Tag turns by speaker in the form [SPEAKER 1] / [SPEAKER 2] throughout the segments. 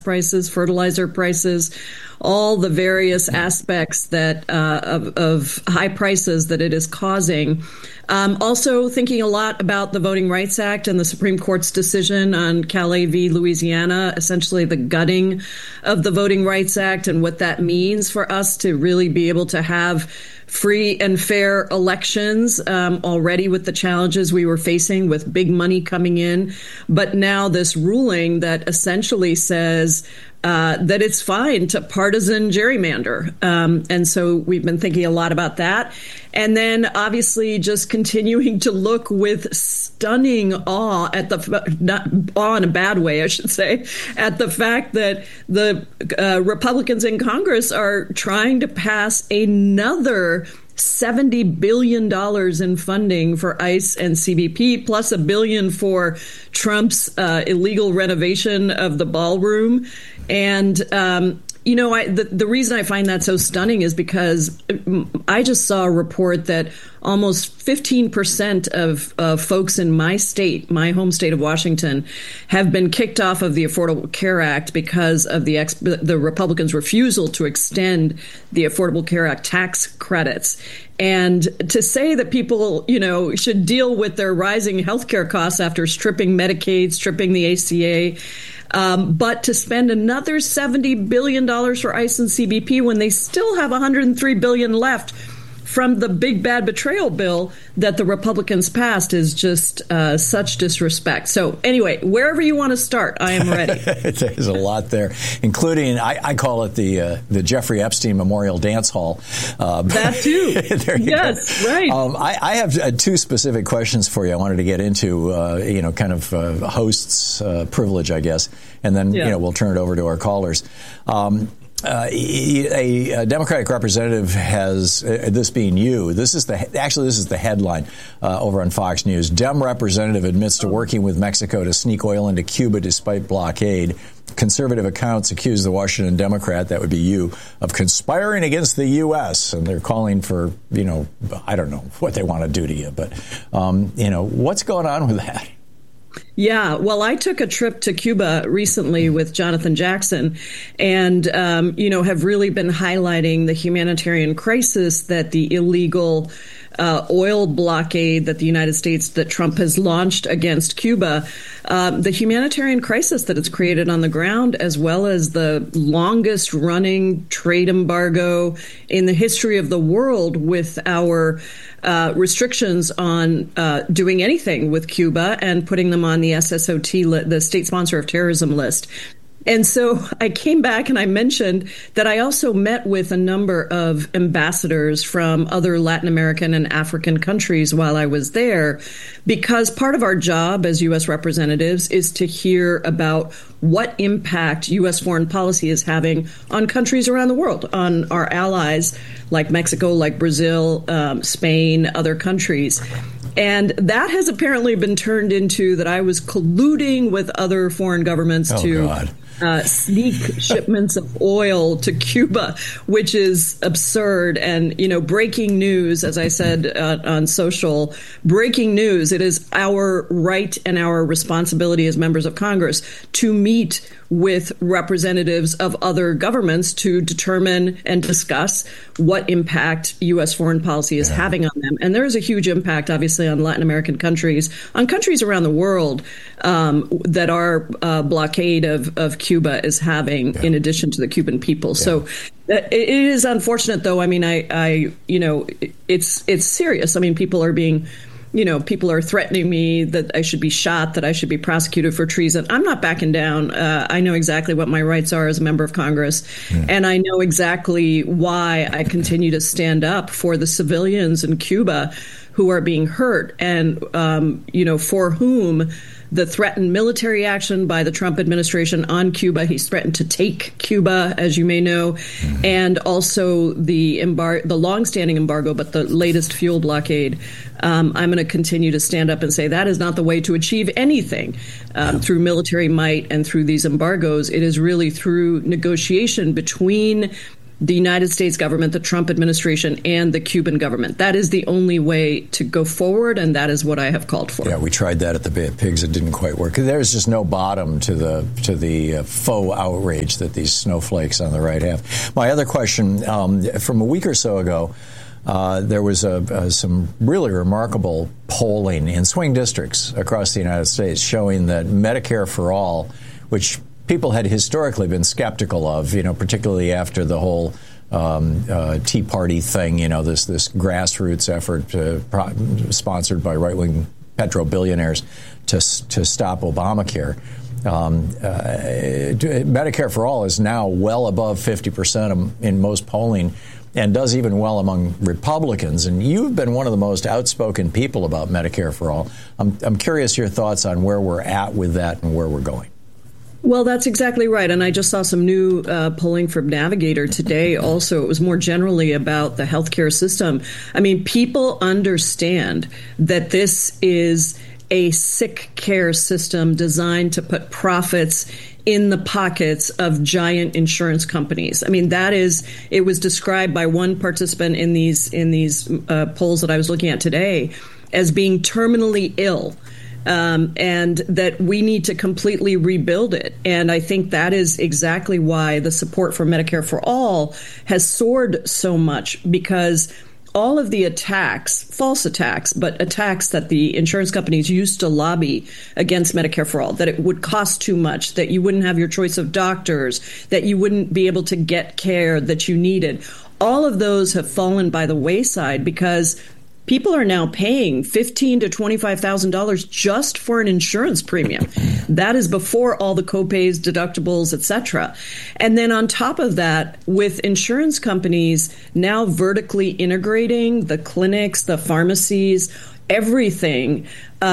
[SPEAKER 1] prices, fertilizer prices, all the various aspects that of high prices that it is causing. Also thinking a lot about the Voting Rights Act and the Supreme Court's decision on Calais v. Louisiana, essentially the gutting of the Voting Rights Act and what that means for us to really be able to have free and fair elections, already with the challenges we were facing with big money coming in. But now this ruling that essentially says that it's fine to partisan gerrymander. And so we've been thinking a lot about that. And then obviously just continuing to look with stunning awe at not awe in a bad way, I should say, at the fact that the Republicans in Congress are trying to pass another $70 billion in funding for ICE and CBP, plus $1 billion for Trump's illegal renovation of the ballroom. And, the reason I find that so stunning is because I just saw a report that almost 15% of folks in my state, my home state of Washington, have been kicked off of the Affordable Care Act because of the Republicans' refusal to extend the Affordable Care Act tax credits. And to say that people, should deal with their rising health care costs after stripping Medicaid, stripping the ACA, but to spend another $70 billion for ICE and CBP when they still have $103 billion left from the big bad betrayal bill that the Republicans passed is just such disrespect. So anyway, wherever you want to start, I am ready.
[SPEAKER 2] There's a lot there, including, I call it the Jeffrey Epstein Memorial Dance Hall.
[SPEAKER 1] That too.
[SPEAKER 2] There you
[SPEAKER 1] yes,
[SPEAKER 2] go.
[SPEAKER 1] Right.
[SPEAKER 2] I have two specific questions for you. I wanted to get into, host's privilege, I guess, and then, we'll turn it over to our callers. A Democratic representative has, this being you, this is the headline over on Fox News. Dem representative admits to working with Mexico to sneak oil into Cuba despite blockade. Conservative accounts accuse the Washington Democrat, that would be you, of conspiring against the U.S. And they're calling for, I don't know what they want to do to you. But, what's going on with that?
[SPEAKER 1] Yeah, well, I took a trip to Cuba recently with Jonathan Jackson and, have really been highlighting the humanitarian crisis that the illegal oil blockade that the United States, that Trump has launched against Cuba, the humanitarian crisis that it's created on the ground, as well as the longest running trade embargo in the history of the world with our restrictions on doing anything with Cuba and putting them on the SSOT, the state sponsor of terrorism list. And so I came back and I mentioned that I also met with a number of ambassadors from other Latin American and African countries while I was there, because part of our job as U.S. representatives is to hear about what impact U.S. foreign policy is having on countries around the world, on our allies like Mexico, like Brazil, Spain, other countries. And that has apparently been turned into that I was colluding with other foreign governments sneak shipments of oil to Cuba, which is absurd. And, breaking news, as I said on social, breaking news, it is our right and our responsibility as members of Congress to meet with representatives of other governments to determine and discuss what impact U.S. foreign policy is having on them. And there is a huge impact, obviously, on Latin American countries, on countries around the world that our blockade of Cuba is having, in addition to the Cuban people. So it is unfortunate, though. I mean, it's serious. I mean, people are being people are threatening me that I should be shot, that I should be prosecuted for treason. I'm not backing down. I know exactly what my rights are as a member of Congress, and I know exactly why I continue to stand up for the civilians in Cuba who are being hurt and, for whom the threatened military action by the Trump administration on Cuba. He's threatened to take Cuba, as you may know, and also the longstanding embargo, but the latest fuel blockade. I'm going to continue to stand up and say that is not the way to achieve anything through military might and through these embargoes. It is really through negotiation between the United States government, the Trump administration, and the Cuban government. That is the only way to go forward, and that is what I have called for.
[SPEAKER 2] Yeah, we tried that at the Bay of Pigs. It didn't quite work. There's just no bottom to the faux outrage that these snowflakes on the right have. My other question, from a week or so ago, there was some really remarkable polling in swing districts across the United States showing that Medicare for All, which people had historically been skeptical of, particularly after the whole Tea Party thing, this grassroots effort sponsored by right-wing petro-billionaires to stop Obamacare. Medicare for All is now well above 50% in most polling and does even well among Republicans. And you've been one of the most outspoken people about Medicare for All. I'm curious your thoughts on where we're at with that and where we're going.
[SPEAKER 1] Well, that's exactly right. And I just saw some new polling from Navigator today also. It was more generally about the healthcare system. I mean, people understand that this is a sick care system designed to put profits in the pockets of giant insurance companies. I mean, it was described by one participant in these polls that I was looking at today as being terminally ill. And that we need to completely rebuild it. And I think that is exactly why the support for Medicare for All has soared so much, because all of the attacks, false attacks, but attacks that the insurance companies used to lobby against Medicare for All, that it would cost too much, that you wouldn't have your choice of doctors, that you wouldn't be able to get care that you needed. All of those have fallen by the wayside because people are now paying $15,000 to $25,000 just for an insurance premium. That is before all the copays, deductibles, et cetera. And then on top of that, with insurance companies now vertically integrating the clinics, the pharmacies, everything,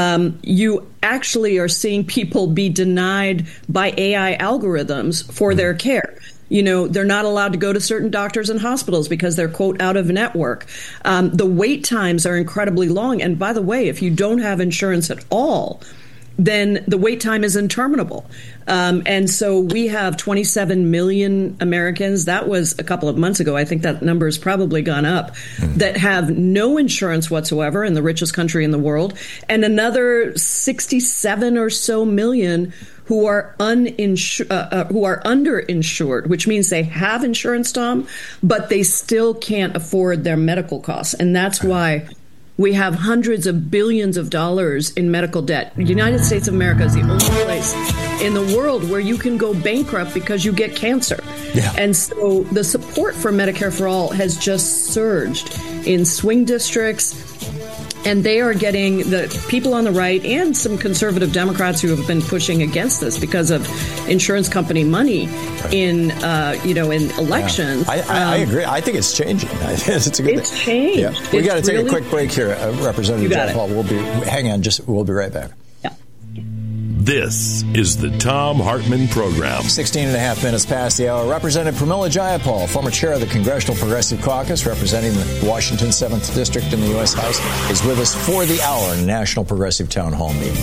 [SPEAKER 1] you actually are seeing people be denied by AI algorithms for their care. They're not allowed to go to certain doctors and hospitals because they're, quote, out of network. The wait times are incredibly long. And by the way, if you don't have insurance at all, then the wait time is interminable. And so we have 27 million Americans. That was a couple of months ago. I think that number has probably gone up, that have no insurance whatsoever in the richest country in the world. And another 67 or so million who are underinsured, which means they have insurance, Tom, but they still can't afford their medical costs. And that's why we have hundreds of billions of dollars in medical debt. The United States of America is the only place in the world where you can go bankrupt because you get cancer. Yeah. And so the support for Medicare for All has just surged in swing districts. And they are getting the people on the right and some conservative Democrats who have been pushing against this because of insurance company money in elections.
[SPEAKER 2] Yeah. I agree. I think it's changing. It's a good
[SPEAKER 1] thing. Changed.
[SPEAKER 2] Yeah. We got to take a quick break here, Representative Jayapal. We'll be right back.
[SPEAKER 3] This is the Thom Hartmann Program.
[SPEAKER 2] 16 and a half minutes past the hour. Representative Pramila Jayapal, former chair of the Congressional Progressive Caucus, representing the Washington 7th District in the U.S. House, is with us for the hour in National Progressive Town Hall meeting.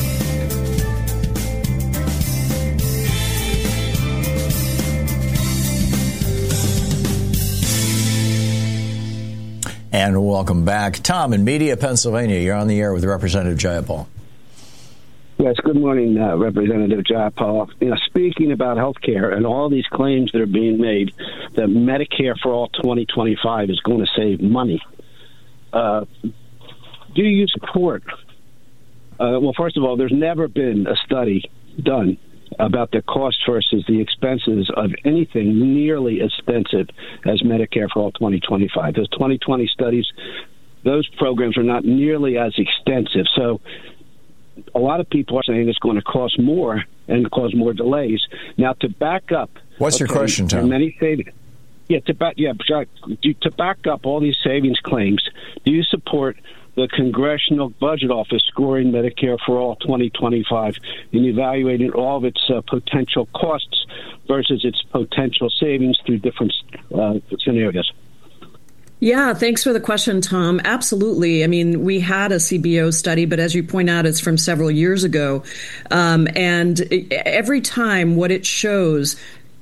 [SPEAKER 2] And welcome back. Tom, in Media, Pennsylvania, you're on the air with Representative Jayapal.
[SPEAKER 4] Yes, good morning, Representative Jayapal. Speaking about health care and all these claims that are being made that Medicare for All 2025 is going to save money, do you support? Well, first of all, there's never been a study done about the cost versus the expenses of anything nearly as expensive as Medicare for All 2025. Those 2020 studies, those programs are not nearly as extensive. So a lot of people are saying it's going to cost more and cause more delays. Now, to back up,
[SPEAKER 2] what's your question, Tom?
[SPEAKER 4] Many savings. To back up all these savings claims, do you support the Congressional Budget Office scoring Medicare for All 2025 and evaluating all of its potential costs versus its potential savings through different scenarios?
[SPEAKER 1] Yeah, thanks for the question, Tom. Absolutely. I mean, we had a CBO study, but as you point out, it's from several years ago. And every time what it shows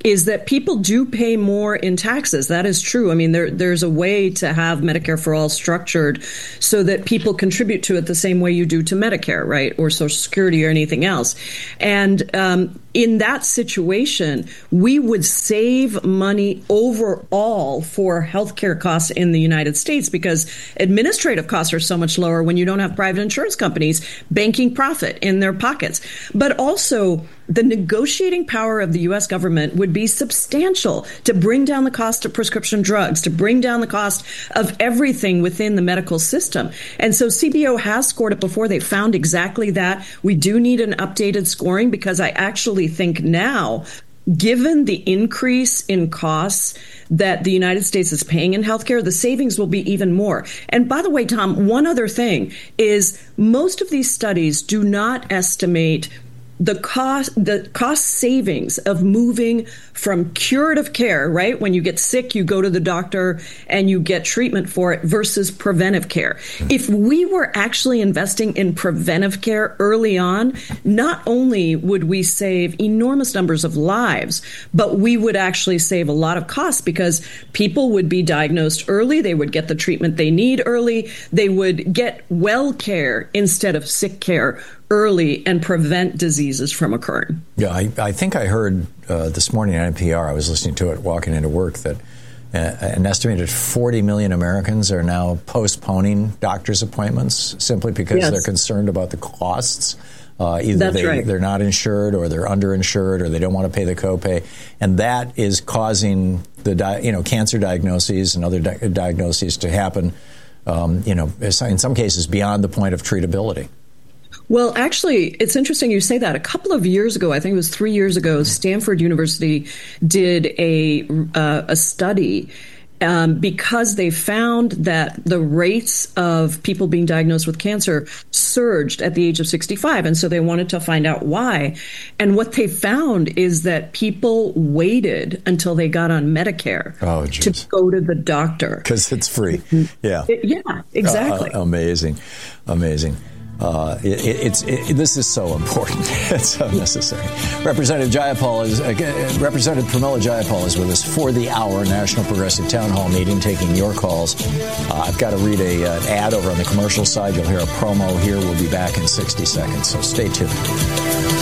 [SPEAKER 1] is that people do pay more in taxes. That is true. I mean, there's a way to have Medicare for All structured so that people contribute to it the same way you do to Medicare, right, or Social Security or anything else. And in that situation, we would save money overall for healthcare costs in the United States because administrative costs are so much lower when you don't have private insurance companies banking profit in their pockets. But also, the negotiating power of the U.S. government would be substantial to bring down the cost of prescription drugs, to bring down the cost of everything within the medical system. And so CBO has scored it before. They found exactly that. We do need an updated scoring because I actually think now, given the increase in costs that the United States is paying in healthcare, the savings will be even more. And by the way, Tom, one other thing is most of these studies do not estimate the cost savings of moving from curative care, right? When you get sick, you go to the doctor and you get treatment for it versus preventive care. If we were actually investing in preventive care early on, not only would we save enormous numbers of lives, but we would actually save a lot of costs because people would be diagnosed early. They would get the treatment they need early. They would get well care instead of sick care early and prevent diseases from occurring.
[SPEAKER 2] Yeah, I think I heard this morning on NPR, I was listening to it walking into work, that an estimated 40 million Americans are now postponing doctor's appointments simply because they're concerned about the costs. Either they're not insured or they're underinsured or they don't want to pay the copay. And that is causing the cancer diagnoses and other diagnoses to happen, in some cases beyond the point of treatability.
[SPEAKER 1] Well, actually, it's interesting you say that. A couple of years ago, I think it was 3 years ago, Stanford University did a study because they found that the rates of people being diagnosed with cancer surged at the age of 65. And so they wanted to find out why. And what they found is that people waited until they got on Medicare to go to the doctor.
[SPEAKER 2] Because it's free. Yeah.
[SPEAKER 1] Yeah, exactly.
[SPEAKER 2] Amazing. This is so important. It's so necessary. Representative Pramila Jayapal is with us for the hour National Progressive Town Hall meeting, taking your calls. I've got to read an ad over on the commercial side. You'll hear a promo here. We'll be back in 60 seconds, so stay tuned.